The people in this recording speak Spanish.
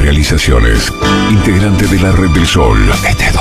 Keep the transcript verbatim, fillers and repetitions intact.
Realizaciones. Integrante de la Red del Sol. Este